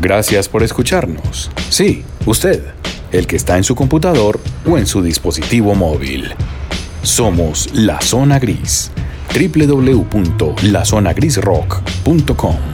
Gracias por escucharnos. Sí, usted, el que está en su computador o en su dispositivo móvil. Somos La Zona Gris. www.lazonagrisrock.com